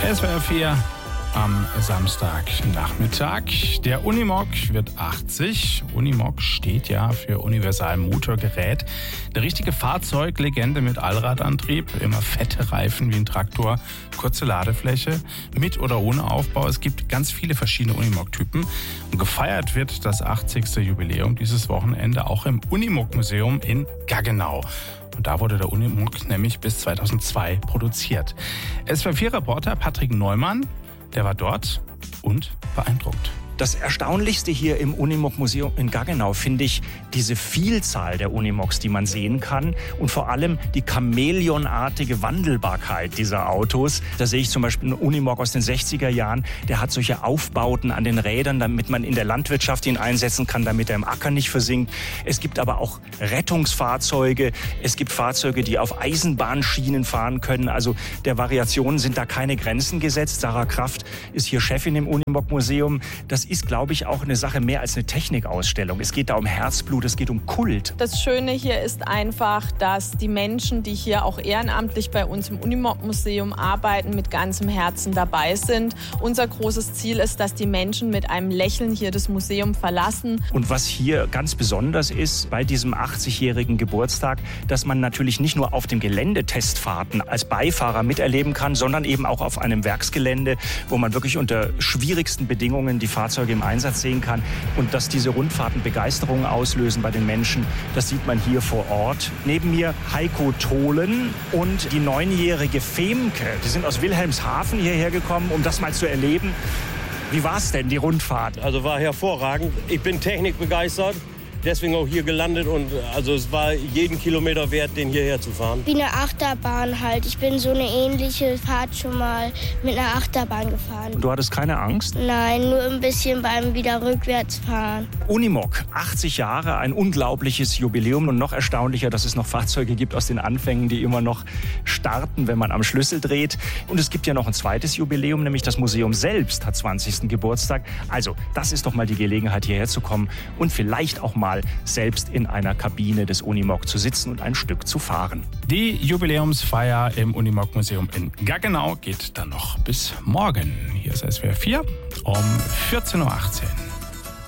SWR 4 am Samstagnachmittag. Der Unimog wird 80. Unimog steht ja für Universal-Motorgerät. Eine richtige Fahrzeuglegende mit Allradantrieb, immer fette Reifen wie ein Traktor, kurze Ladefläche, mit oder ohne Aufbau. Es gibt ganz viele verschiedene Unimog-Typen. Und gefeiert wird das 80. Jubiläum dieses Wochenende auch im Unimog-Museum in Gaggenau. Und da wurde der Unimog nämlich bis 2002 produziert. SWR 4-Reporter Patrick Neumann, der war dort und beeindruckt. Das Erstaunlichste hier im Unimog-Museum in Gaggenau finde ich diese Vielzahl der Unimogs, die man sehen kann und vor allem die chamäleonartige Wandelbarkeit dieser Autos. Da sehe ich zum Beispiel einen Unimog aus den 60er Jahren, der hat solche Aufbauten an den Rädern, damit man in der Landwirtschaft ihn einsetzen kann, damit er im Acker nicht versinkt. Es gibt aber auch Rettungsfahrzeuge, es gibt Fahrzeuge, die auf Eisenbahnschienen fahren können. Also der Variationen sind da keine Grenzen gesetzt. Sarah Kraft ist hier Chefin im Unimog-Museum. Das ist, glaube ich, auch eine Sache mehr als eine Technikausstellung. Es geht da um Herzblut, es geht um Kult. Das Schöne hier ist einfach, dass die Menschen, die hier auch ehrenamtlich bei uns im Unimog-Museum arbeiten, mit ganzem Herzen dabei sind. Unser großes Ziel ist, dass die Menschen mit einem Lächeln hier das Museum verlassen. Und was hier ganz besonders ist bei diesem 80-jährigen Geburtstag, dass man natürlich nicht nur auf den Geländetestfahrten als Beifahrer miterleben kann, sondern eben auch auf einem Werksgelände, wo man wirklich unter schwierigsten Bedingungen die Fahrzeuge im Einsatz sehen kann. Und dass diese Rundfahrten Begeisterung auslösen bei den Menschen, das sieht man hier vor Ort. Neben mir Heiko Tholen und die 9-jährige Femke. Die sind aus Wilhelmshaven hierher gekommen, um das mal zu erleben. Wie war es denn, die Rundfahrt? Also war hervorragend. Ich bin technikbegeistert. Deswegen auch hier gelandet und also es war jeden Kilometer wert, den hierher zu fahren. Wie eine Achterbahn halt. Ich bin so eine ähnliche Fahrt schon mal mit einer Achterbahn gefahren. Du hattest keine Angst? Nein, nur ein bisschen beim wieder rückwärts fahren. Unimog, 80 Jahre, ein unglaubliches Jubiläum und noch erstaunlicher, dass es noch Fahrzeuge gibt aus den Anfängen, die immer noch starten, wenn man am Schlüssel dreht. Und es gibt ja noch ein zweites Jubiläum, nämlich das Museum selbst hat 20. Geburtstag. Also, das ist doch mal die Gelegenheit, hierher zu kommen und vielleicht auch mal selbst in einer Kabine des Unimog zu sitzen und ein Stück zu fahren. Die Jubiläumsfeier im Unimog-Museum in Gaggenau geht dann noch bis morgen. Hier ist SWR 4 um 14.18 Uhr.